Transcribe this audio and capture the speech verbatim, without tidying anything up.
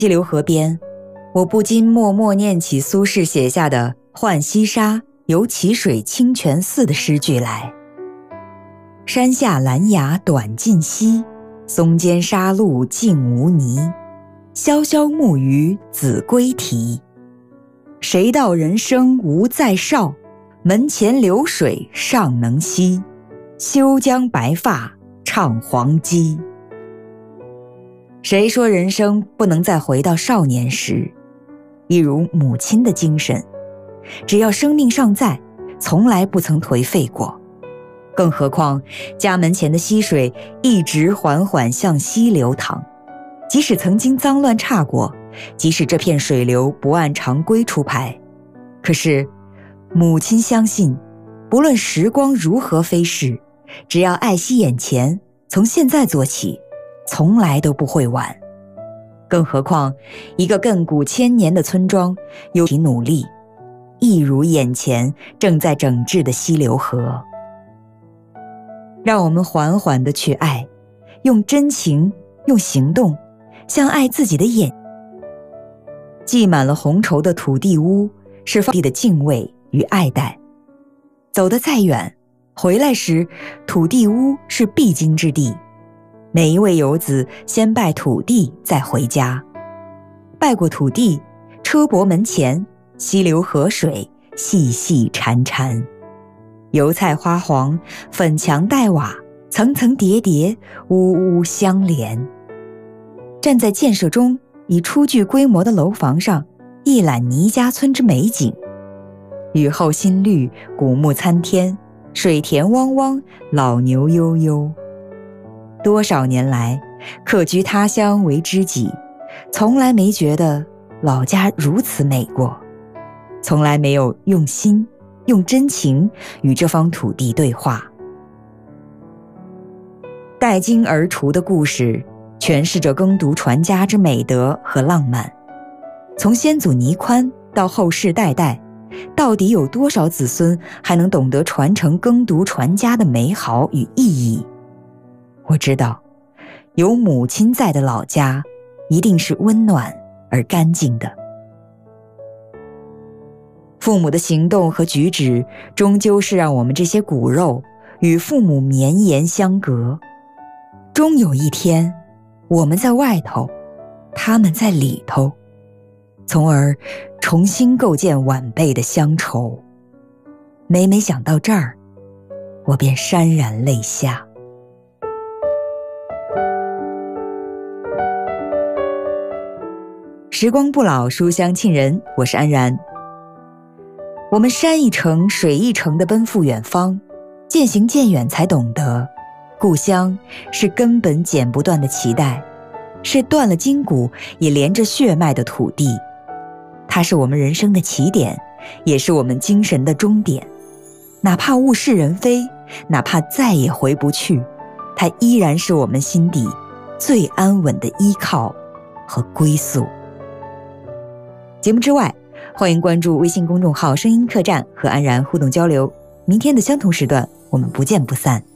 溪流河边，我不禁默默念起苏轼写下的《浣溪沙·游蕲水清泉寺》的诗句来：山下兰芽短近稀，松间沙路净无泥。潇潇木鱼子规啼，谁道人生无再少？门前流水尚能西，休将白发唱黄鸡。谁说人生不能再回到少年时？一如母亲的精神，只要生命尚在，从来不曾颓废过。更何况家门前的溪水一直缓缓向西流淌，即使曾经脏乱差过，即使这片水流不按常规出牌，可是母亲相信，不论时光如何飞逝，只要爱惜眼前，从现在做起，从来都不会晚。更何况一个亘古千年的村庄，有其努力，一如眼前正在整治的溪流河。让我们缓缓地去爱，用真情，用行动，像爱自己的眼。系满了红绸的土地屋，是放地的敬畏与爱戴。走得再远，回来时土地屋是必经之地。每一位游子先拜土地再回家，拜过土地，车泊门前，溪流河水细细潺潺，油菜花黄，粉墙黛瓦，层层叠叠，屋屋相连。站在建设中已初具规模的楼房上，一览倪家村之美景。雨后新绿，古木参天，水田汪汪，老牛悠悠。多少年来，客居他乡为知己，从来没觉得老家如此美过，从来没有用心用真情与这方土地对话。带茎而出的故事诠释着耕读传家之美德和浪漫。从先祖倪宽到后世代代，到底有多少子孙还能懂得传承耕读传家的美好与意义？我知道，有母亲在的老家一定是温暖而干净的。父母的行动和举止终究是让我们这些骨肉与父母绵延相隔。终有一天，我们在外头，他们在里头，从而重新构建晚辈的乡愁。每每想到这儿，我便潸然泪下。时光不老，书香沁人，我是安然。我们山一程水一程地奔赴远方，渐行渐远才懂得，故乡是根本剪不断的脐带，是断了筋骨也连着血脉的土地。它是我们人生的起点，也是我们精神的终点。哪怕物是人非，哪怕再也回不去，它依然是我们心底最安稳的依靠和归宿。节目之外，欢迎关注微信公众号声音客栈和安然互动交流。明天的相同时段，我们不见不散。